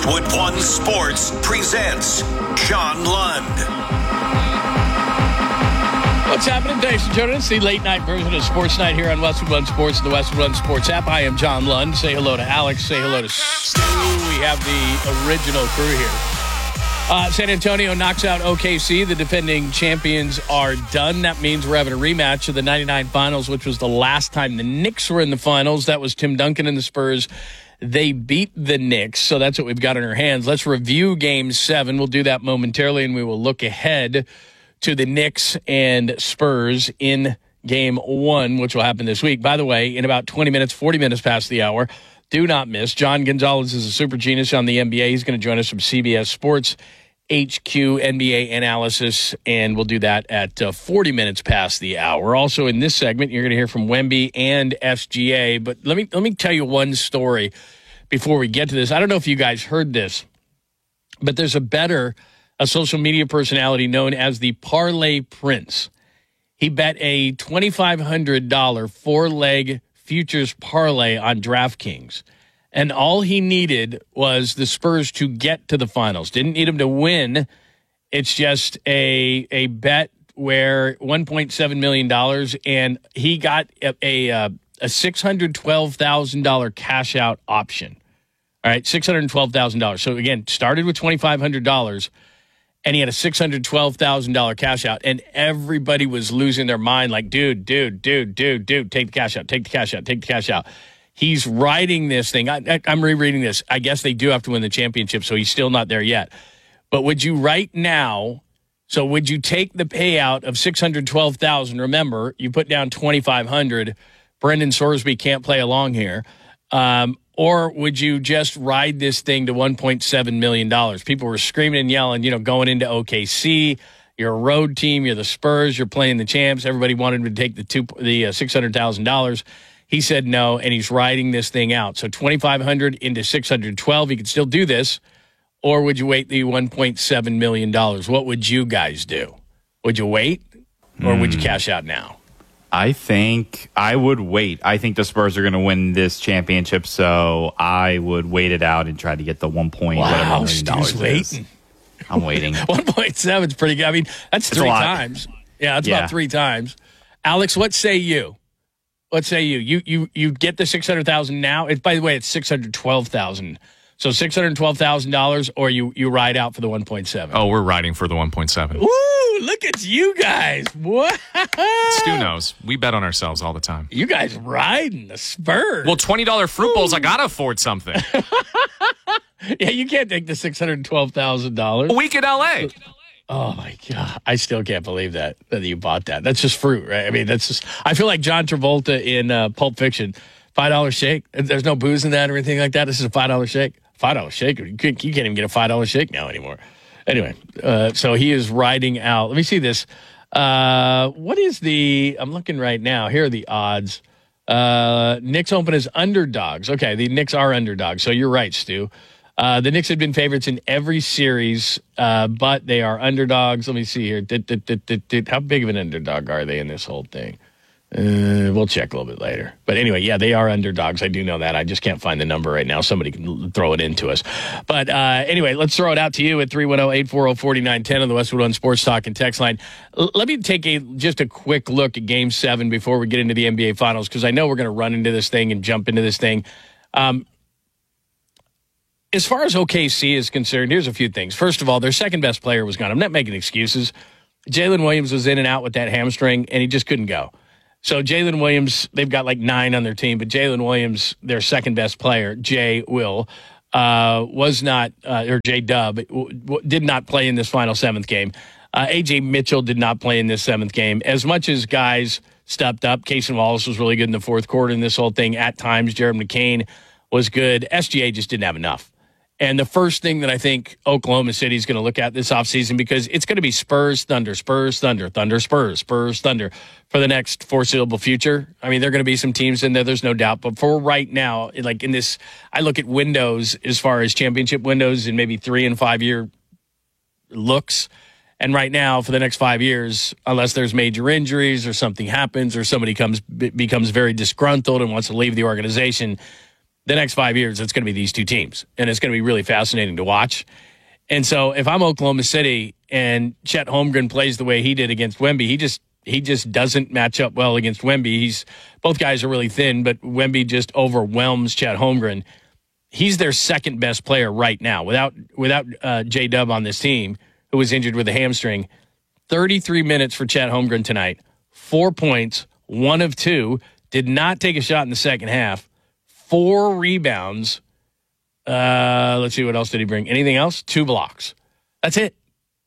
Westwood One Sports presents John Lund. What's happening? Thanks for joining us. The late-night version of Sports Night here on Westwood One Sports and the Westwood One Sports app. I am John Lund. Say hello to Alex. Say hello to Stu. We have the original crew here. San Antonio knocks out OKC. The defending champions are done. That means we're having a rematch of the 99 finals, which was the last time the Knicks were in the finals. That was Tim Duncan and the Spurs. They beat the Knicks, so that's what we've got in our hands. Let's review Game 7. We'll do that momentarily, and we will look ahead to the Knicks and Spurs in Game 1, which will happen this week. By the way, in about 20 minutes, 40 minutes past the hour, do not miss. John Gonzalez is a super genius on the NBA. He's going to join us from CBS Sports HQ NBA analysis, and we'll do that at 40 minutes past the hour. Also in this segment, you're going to hear from Wemby and SGA. But let me tell you one story before we get to this. I don't know if you guys heard this, but there's a social media personality known as the Parlay Prince. He bet a $2,500 four-leg futures parlay on DraftKings. And all he needed was the Spurs to get to the finals. Didn't need them to win. It's just a bet where $1.7 million, and he got a $612,000 cash out option. All right, $612,000. So, again, started with $2,500, and he had a $612,000 cash out, and everybody was losing their mind like, dude, take the cash out, take the cash out, take the cash out. He's riding this thing. I'm rereading this. I guess they do have to win the championship, so he's still not there yet. But would you right now, so would you take the payout of $612,000? Remember, you put down $2,500. Brendan Sorsby can't play along here. Or would you just ride this thing to $1.7 million? People were screaming and yelling, going into OKC. You're a road team. You're the Spurs. You're playing the champs. Everybody wanted him to take the $600,000. He said no, and he's riding this thing out. So $2,500 into $612. He could still do this, or would you wait the $1.7 million? What would you guys do? Would you wait, or would you cash out now? I think I would wait. I think the Spurs are going to win this championship, so I would wait it out and try to get the $1.whatever million dollars. Waiting. I'm waiting. 1.7 is pretty good. I mean, that's three times. Yeah, that's about three times. Alex, what say you? What say you? You get the $600,000 now. By the way, it's $612,000. So $612,000, or you ride out for the 1.7. Oh, we're riding for the 1.7. Ooh, look at you guys! What? Stu knows. We bet on ourselves all the time. You guys riding the Spurs? Well, $20 fruit bowls. I gotta afford something. Yeah, you can't take the $612,000. A week in LA. Oh, my God. I still can't believe that you bought that. That's just fruit, right? I mean, I feel like John Travolta in Pulp Fiction. $5 shake. There's no booze in that or anything like that. This is a $5 shake. $5 shake. You can't even get a $5 shake now anymore. Anyway, so he is riding out. Let me see this. What is I'm looking right now. Here are the odds. Knicks open as underdogs. Okay, the Knicks are underdogs. So you're right, Stu. The Knicks have been favorites in every series, but they are underdogs. Let me see here. How big of an underdog are they in this whole thing? We'll check a little bit later. But anyway, yeah, they are underdogs. I do know that. I just can't find the number right now. Somebody can throw it into us. But anyway, let's throw it out to you at 310-840-4910 on the Westwood One Sports Talk and text line. Let me take just a quick look at Game 7 before we get into the NBA Finals, because I know we're going to run into this thing and jump into this thing. As far as OKC is concerned, here's a few things. First of all, their second best player was gone. I'm not making excuses. Jalen Williams was in and out with that hamstring, and he just couldn't go. So Jalen Williams, they've got like 9 on their team, but Jalen Williams, their second best player, was not, or J-Dub, did not play in this final 7th game. A.J. Mitchell did not play in this 7th game. As much as guys stepped up, Cason Wallace was really good in the fourth quarter in this whole thing. At times, Jared McCain was good. SGA just didn't have enough. And the first thing that I think Oklahoma City is going to look at this offseason, because it's going to be Spurs, Thunder, Spurs, Thunder, Thunder, Spurs, Spurs, Thunder for the next foreseeable future. I mean, there are going to be some teams in there, there's no doubt. But for right now, like in this, I look at windows as far as championship windows and maybe 3 and 5 year looks. And right now, for the next 5 years, unless there's major injuries or something happens or somebody becomes very disgruntled and wants to leave the organization, the next 5 years, it's going to be these two teams, and it's going to be really fascinating to watch. And so if I'm Oklahoma City and Chet Holmgren plays the way he did against Wemby, he just doesn't match up well against Wemby. Both guys are really thin, but Wemby just overwhelms Chet Holmgren. He's their second best player right now without J-Dub on this team, who was injured with a hamstring. 33 minutes for Chet Holmgren tonight, 4 points, 1 of 2, did not take a shot in the second half, 4 rebounds. Let's see, what else did he bring? Anything else? 2 blocks. That's it.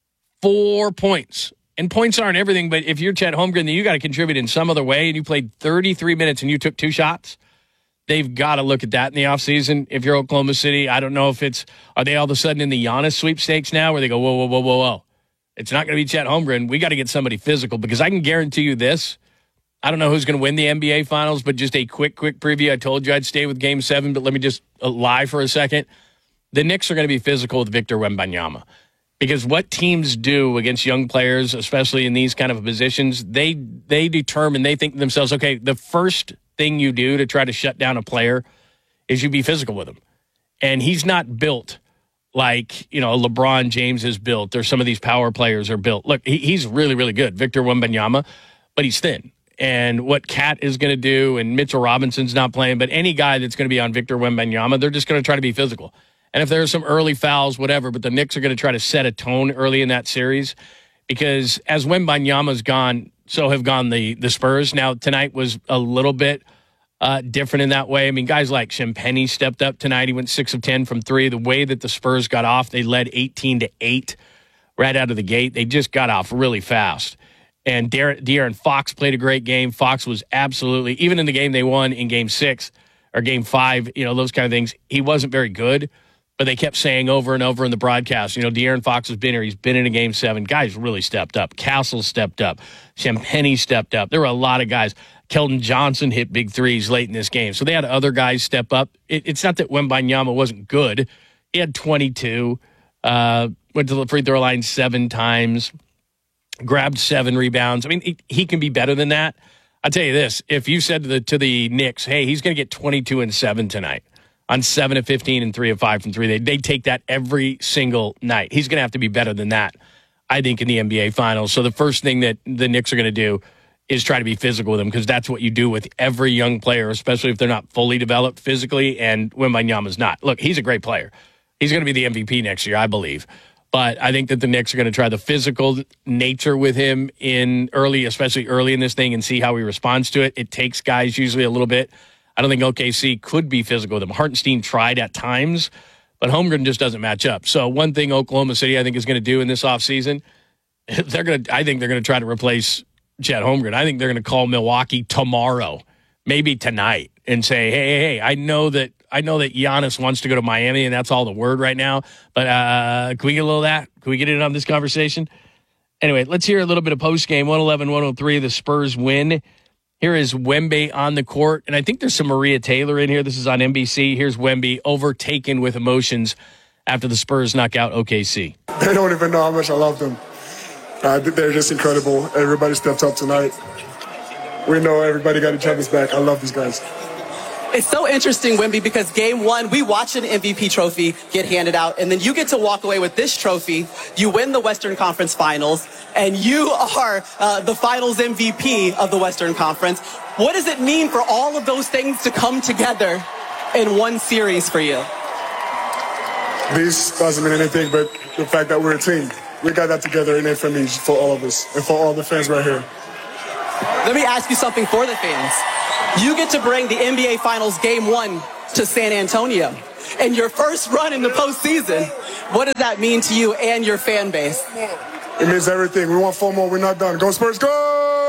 4 points. And points aren't everything, but if you're Chet Holmgren, then you got to contribute in some other way, and you played 33 minutes and you took 2 shots. They've got to look at that in the offseason. If you're Oklahoma City, I don't know if are they all of a sudden in the Giannis sweepstakes now where they go, whoa. It's not going to be Chet Holmgren. We got to get somebody physical, because I can guarantee you this. I don't know who's going to win the NBA Finals, but just a quick preview. I told you I'd stay with Game 7, but let me just lie for a second. The Knicks are going to be physical with Victor Wembanyama, because what teams do against young players, especially in these kind of positions, they determine, they think to themselves, okay, the first thing you do to try to shut down a player is you be physical with him. And he's not built like, LeBron James is built, or some of these power players are built. Look, he's really, really good, Victor Wembanyama, but he's thin. And what Cat is going to do, and Mitchell Robinson's not playing, but any guy that's going to be on Victor Wembanyama, they're just going to try to be physical. And if there's some early fouls, whatever, but the Knicks are going to try to set a tone early in that series, because as Wembanyama's gone, so have gone the Spurs. Now, tonight was a little bit different in that way. I mean, guys like Champagnie stepped up tonight. He went 6 of 10 from 3. The way that the Spurs got off, they led 18-8 right out of the gate. They just got off really fast. And De'Aaron Fox played a great game. Fox was absolutely, even in the game they won in Game 6 or Game 5, those kind of things, he wasn't very good. But they kept saying over and over in the broadcast, De'Aaron Fox has been here. He's been in a Game 7. Guys really stepped up. Castle stepped up. Champagnie stepped up. There were a lot of guys. Keldon Johnson hit big threes late in this game. So they had other guys step up. It's not that Wembanyama wasn't good. He had 22, went to the free throw line 7 times, grabbed 7 rebounds. I mean, he can be better than that. I'll tell you this. If you said to the Knicks, hey, he's going to get 22 and 7 tonight, on 7 of 15 and 3 of 5 from 3. They take that every single night. He's going to have to be better than that, I think, in the NBA Finals. So the first thing that the Knicks are going to do is try to be physical with him, because that's what you do with every young player, especially if they're not fully developed physically, and Wembanyama's not. Look, he's a great player. He's going to be the MVP next year, I believe. But I think that the Knicks are going to try the physical nature with him especially early in this thing, and see how he responds to it. It takes guys usually a little bit. I don't think OKC could be physical with him. Hartenstein tried at times, but Holmgren just doesn't match up. So one thing Oklahoma City, I think, is going to do in this offseason, I think they're going to try to replace Chet Holmgren. I think they're going to call Milwaukee tomorrow, maybe tonight, and say, hey, I know that Giannis wants to go to Miami, and that's all the word right now. But can we get a little of that? Can we get in on this conversation? Anyway, let's hear a little bit of postgame. 111-103, the Spurs win. Here is Wemby on the court, and I think there's some Maria Taylor in here. This is on NBC. Here's Wemby overtaken with emotions after the Spurs knock out OKC. They don't even know how much I love them. They're just incredible. Everybody stepped up tonight. We know everybody got each other's back. I love these guys. It's so interesting, Wemby, because Game 1, we watched an MVP trophy get handed out, and then you get to walk away with this trophy. You win the Western Conference Finals, and you are the Finals MVP of the Western Conference. What does it mean for all of those things to come together in one series for you? This doesn't mean anything but the fact that we're a team. We got that together, and for me, for all of us, and for all the fans right here. Let me ask you something for the fans. You get to bring the NBA Finals Game 1 to San Antonio. And your first run in the postseason, what does that mean to you and your fan base? It means everything. We want 4 more. We're not done. Go Spurs, go!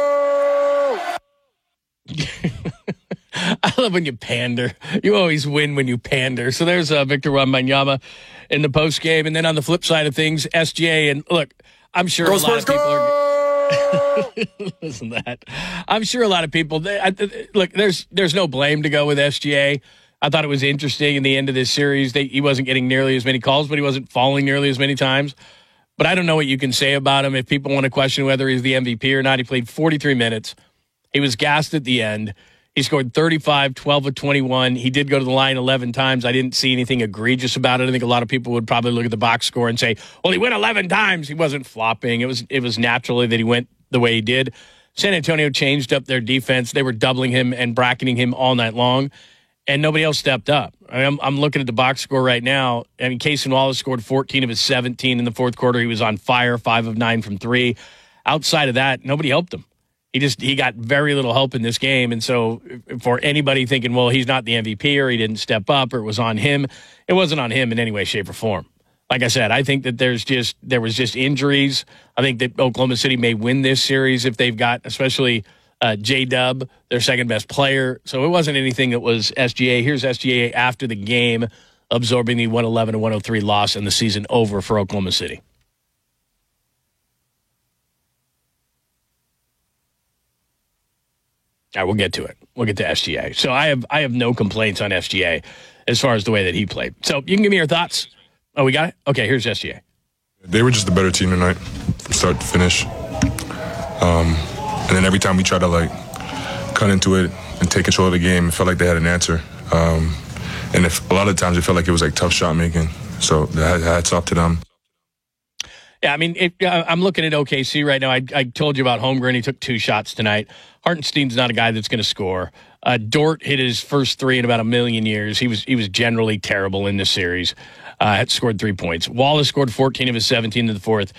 I love when you pander. You always win when you pander. So there's Victor Wembanyama in the postgame. And then on the flip side of things, SGA. And look, I'm sure go a lot Spurs, of people go! are... Listen to that. I'm sure a lot of people... look, there's no blame to go with SGA. I thought it was interesting in the end of this series. He wasn't getting nearly as many calls, but he wasn't falling nearly as many times. But I don't know what you can say about him. If people want to question whether he's the MVP or not, he played 43 minutes. He was gassed at the end. He scored 35, 12 of 21. He did go to the line 11 times. I didn't see anything egregious about it. I think a lot of people would probably look at the box score and say, well, he went 11 times. He wasn't flopping. It was naturally that he went the way he did. San Antonio changed up their defense. They were doubling him and bracketing him all night long, and nobody else stepped up. I'm looking at the box score right now. I mean, Cason Wallace scored 14 of his 17 in the fourth quarter. He was on fire, 5 of 9 from 3. Outside of that, nobody helped him. He got very little help in this game. And so for anybody thinking, well, he's not the MVP or he didn't step up or it was on him, it wasn't on him in any way, shape, or form. Like I said, I think that there was just injuries. I think that Oklahoma City may win this series if they've got, especially J-Dub, their second best player. So it wasn't anything that was SGA. Here's SGA after the game, absorbing the 111-103 loss and the season over for Oklahoma City. All right, we'll get to it. We'll get to SGA. So I have no complaints on SGA as far as the way that he played. So you can give me your thoughts. Oh, we got it? Okay, here's SGA. They were just a better team tonight from start to finish. And then every time we tried to, cut into it and take control of the game, it felt like they had an answer. And a lot of times it felt like it was, tough shot making. So hats off to them. Yeah, I mean, I'm looking at OKC right now. I told you about Holmgren. He took 2 shots tonight. Hartenstein's not a guy that's going to score. Dort hit his first 3 in about a million years. He was generally terrible in this series. Had scored 3 points. Wallace scored 14 of his 17 in the fourth.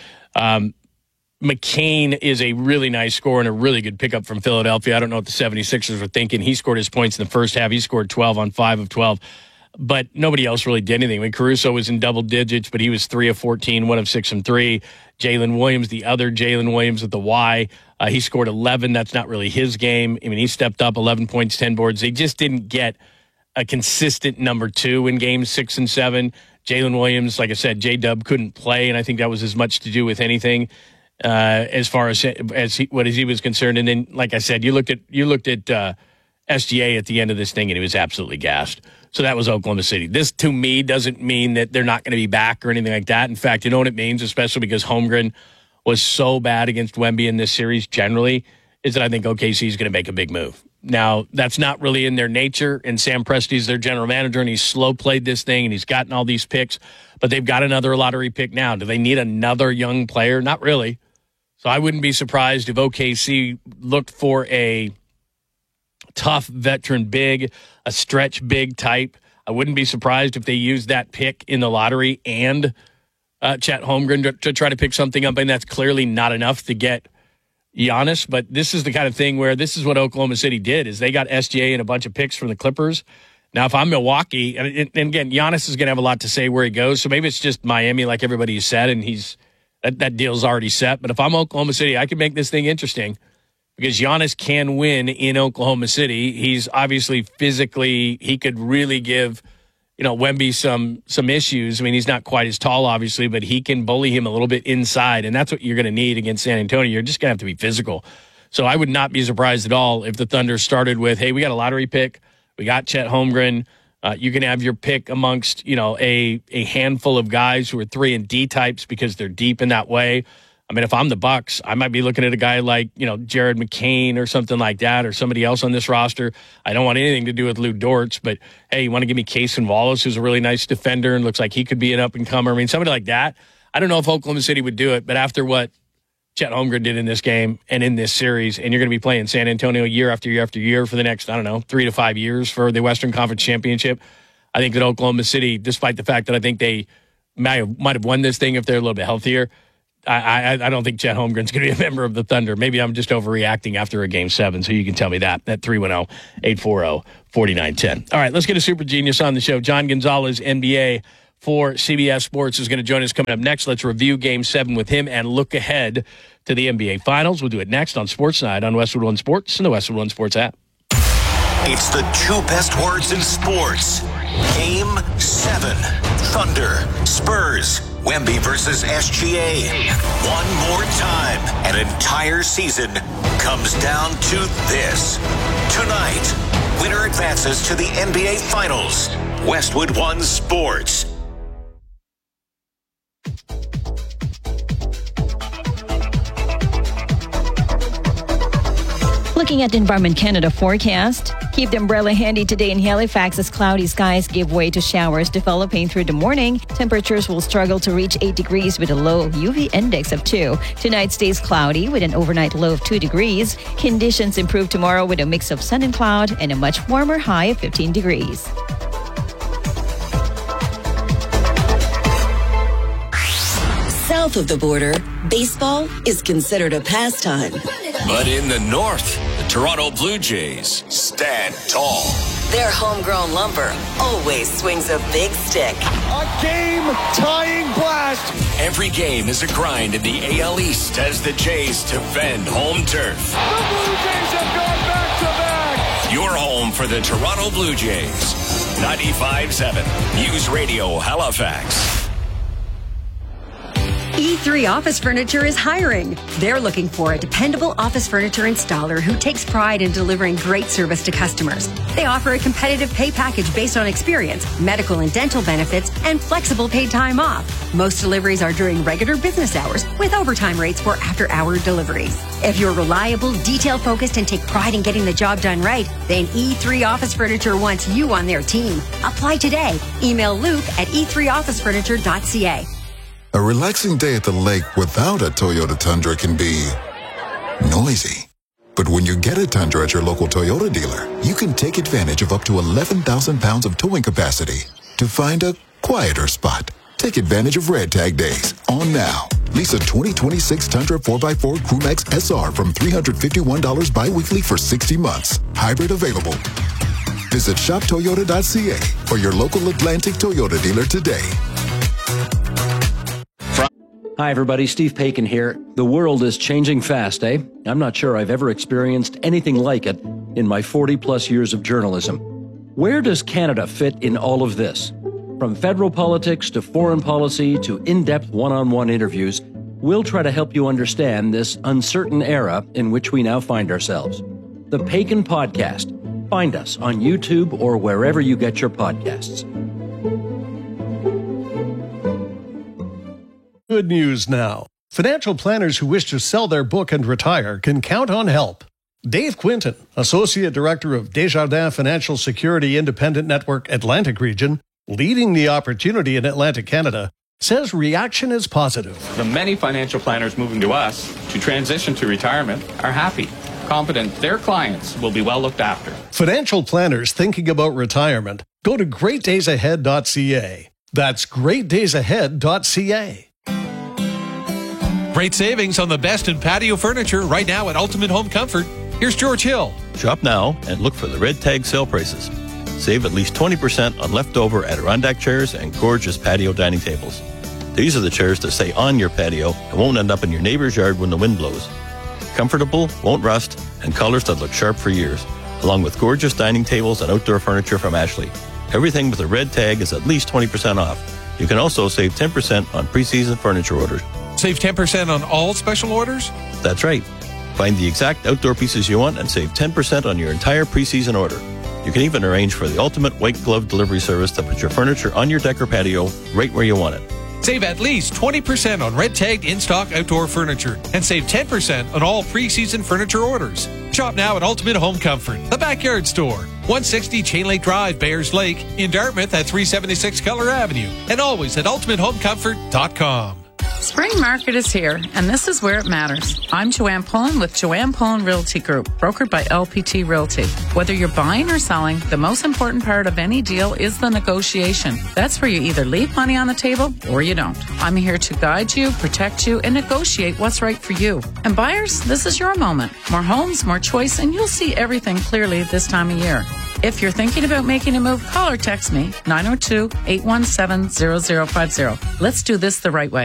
McCain is a really nice scorer and a really good pickup from Philadelphia. I don't know what the 76ers were thinking. He scored his points in the first half. He scored 12 on 5 of 12. But nobody else really did anything. I mean, Caruso was in double digits, but he was 3 of 14, 1 of 6 from 3. Jalen Williams, the other Jalen Williams with the Y, he scored 11. That's not really his game. I mean, he stepped up 11 points, 10 boards. They just didn't get a consistent number 2 in games 6 and 7. Jalen Williams, like I said, J-Dub couldn't play, and I think that was as much to do with anything as far as he was concerned. And then, like I said, you looked at SGA at the end of this thing, and he was absolutely gassed. So that was Oklahoma City. This, to me, doesn't mean that they're not going to be back or anything like that. In fact, you know what it means, especially because Holmgren was so bad against Wemby in this series generally, is that I think OKC is going to make a big move. Now, that's not really in their nature, and Sam Presti's their general manager, and he's slow-played this thing, and he's gotten all these picks, but they've got another lottery pick now. Do they need another young player? Not really. So I wouldn't be surprised if OKC looked for a tough veteran big, a stretch big type. I wouldn't be surprised if they used that pick in the lottery and Chet Holmgren to try to pick something up, and that's clearly not enough to get Giannis. But this is the kind of thing where this is what Oklahoma City did, is they got SGA and a bunch of picks from the Clippers. Now, if I'm Milwaukee, and again, Giannis is going to have a lot to say where he goes, so maybe it's just Miami, like everybody said, and that deal's already set. But if I'm Oklahoma City, I can make this thing interesting, because Giannis can win in Oklahoma City. He's obviously physically, he could really give, Wemby some issues. I mean, he's not quite as tall, obviously, but he can bully him a little bit inside, and that's what you're going to need against San Antonio. You're just going to have to be physical. So I would not be surprised at all if the Thunder started with, hey, we got a lottery pick. We got Chet Holmgren. You can have your pick amongst, a handful of guys who are 3 and D types because they're deep in that way. I mean, if I'm the Bucks, I might be looking at a guy like, Jared McCain or something like that, or somebody else on this roster. I don't want anything to do with Lou Dortz, but hey, you want to give me Cason Wallace, who's a really nice defender and looks like he could be an up-and-comer. I mean, somebody like that. I don't know if Oklahoma City would do it, but after what Chet Holmgren did in this game and in this series, and you're going to be playing San Antonio year after year after year for the next, 3 to 5 years for the Western Conference Championship, I think that Oklahoma City, despite the fact that I think they might have won this thing if they're a little bit healthier, I don't think Chet Holmgren's going to be a member of the Thunder. Maybe I'm just overreacting after a Game 7, so you can tell me that at 310-840-4910. All right, let's get a super genius on the show. John Gonzalez, NBA for CBS Sports, is going to join us coming up next. Let's review Game 7 with him and look ahead to the NBA Finals. We'll do it next on Sports Night on Westwood One Sports and the Westwood One Sports app. It's the 2 best words in sports. Game 7. Thunder, Spurs, Wemby versus SGA. One more time, an entire season comes down to this. Tonight, winner advances to the NBA Finals. Westwood One Sports. Looking at the Environment Canada forecast, Keep the umbrella handy today in Halifax as cloudy skies give way to showers developing through the morning. Temperatures will struggle to reach 8 degrees with a low UV index of 2. Tonight stays cloudy with an overnight low of 2 degrees. Conditions improve tomorrow with a mix of sun and cloud and a much warmer high of 15 degrees. South of the border, baseball is considered a pastime. But in the north, the Toronto Blue Jays stand tall. Their homegrown lumber always swings a big stick. A game-tying blast. Every game is a grind in the AL East as the Jays defend home turf. The Blue Jays have gone back-to-back. Your home for the Toronto Blue Jays. 95.7 News Radio Halifax. E3 Office Furniture is hiring. They're looking for a dependable office furniture installer who takes pride in delivering great service to customers. They offer a competitive pay package based on experience, medical and dental benefits, and flexible paid time off. Most deliveries are during regular business hours with overtime rates for after-hour deliveries. If you're reliable, detail-focused, and take pride in getting the job done right, then E3 Office Furniture wants you on their team. Apply today. Email Luke at e3officefurniture.ca. A relaxing day at the lake without a Toyota Tundra can be noisy. But when you get a Tundra at your local Toyota dealer, you can take advantage of up to 11,000 pounds of towing capacity to find a quieter spot. Take advantage of Red Tag Days on now. Lease a 2026 Tundra 4x4 Crewmax SR from $351 bi-weekly for 60 months. Hybrid available. Visit shoptoyota.ca or your local Atlantic Toyota dealer today. Hi, everybody. Steve Paikin here. The world is changing fast, eh? I'm not sure I've ever experienced anything like it in my 40-plus years of journalism. Where does Canada fit in all of this? From federal politics to foreign policy to in-depth one-on-one interviews, we'll try to help you understand this uncertain era in which we now find ourselves. The Paikin Podcast. Find us on YouTube or wherever you get your podcasts. Good news now. Financial planners who wish to sell their book and retire can count on help. Dave Quinton, Associate Director of Desjardins Financial Security Independent Network Atlantic Region, leading the opportunity in Atlantic Canada, says reaction is positive. The many financial planners moving to us to transition to retirement are happy, confident their clients will be well looked after. Financial planners thinking about retirement, go to greatdaysahead.ca. That's greatdaysahead.ca. Great savings on the best in patio furniture right now at Ultimate Home Comfort. Here's George Hill. Shop now and look for the red tag sale prices. Save at least 20% on leftover Adirondack chairs and gorgeous patio dining tables. These are the chairs that stay on your patio and won't end up in your neighbor's yard when the wind blows. Comfortable, won't rust, and colors that look sharp for years, along with gorgeous dining tables and outdoor furniture from Ashley. Everything with a red tag is at least 20% off. You can also save 10% on pre-season furniture orders. Save 10% on all special orders? That's right. Find the exact outdoor pieces you want and save 10% on your entire pre-season order. You can even arrange for the ultimate white glove delivery service that puts your furniture on your deck or patio right where you want it. Save at least 20% on red-tagged in-stock outdoor furniture and save 10% on all pre-season furniture orders. Shop now at Ultimate Home Comfort, the backyard store, 160 Chain Lake Drive, Bayers Lake, in Dartmouth at 376 Keller Avenue, and always at ultimatehomecomfort.com. Spring market is here, and this is where it matters. I'm Joanne Pullen with Joanne Pullen Realty Group, brokered by LPT Realty. Whether you're buying or selling, the most important part of any deal is the negotiation. That's where you either leave money on the table or you don't. I'm here to guide you, protect you, and negotiate what's right for you. And buyers, this is your moment. More homes, more choice, and you'll see everything clearly this time of year. If you're thinking about making a move, call or text me, 902-817-0050. Let's do this the right way.